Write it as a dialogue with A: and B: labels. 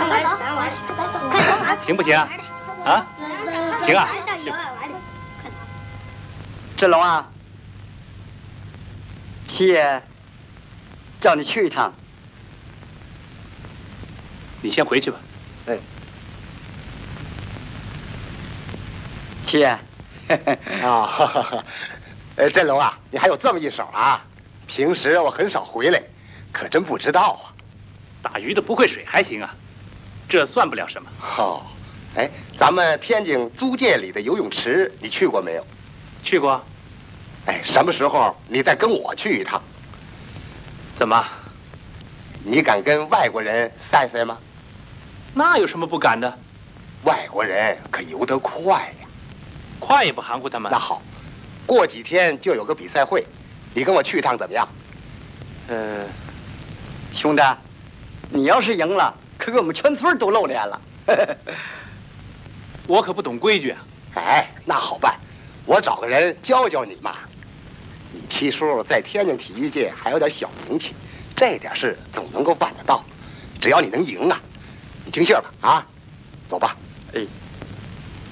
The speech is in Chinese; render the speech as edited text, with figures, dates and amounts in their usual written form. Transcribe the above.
A: 快走，快走，
B: 行不行啊？啊？行啊。
C: 振龙啊，七爷叫你去一趟。
B: 你先回去吧。
C: 哎，七爷。
D: 啊，振龙啊，你还有这么一手啊！平时我很少回来，可真不知道啊。
B: 打鱼的不会水还行啊，这算不了什么。
D: 哦，哎，咱们天津租界里的游泳池，你去过没有？
B: 去过。
D: 哎，什么时候你再跟我去一趟？
B: 怎么？
D: 你敢跟外国人赛赛吗？
B: 那有什么不敢的？
D: 外国人可游得快呀，
B: 快也不含糊他们。
D: 那好，过几天就有个比赛会，你跟我去一趟怎么样？
C: 兄弟，你要是赢了，可给我们全村都露脸了。
B: 我可不懂规矩啊。
D: 哎，那好办，我找个人教教你嘛。你七叔在天津体育界还有点小名气，这点事总能够办得到。只要你能赢啊，你听信儿吧啊，走吧。
C: 哎。